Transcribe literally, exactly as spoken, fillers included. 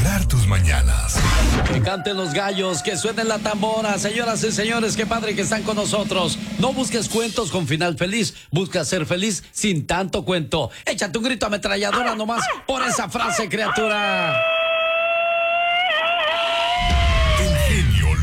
alegrar tus mañanas. Que canten los gallos, que suene la tambora. Señoras y señores, qué padre que están con nosotros. No busques cuentos con final feliz, busca ser feliz sin tanto cuento. Échate un grito ametralladora nomás por esa frase, criatura.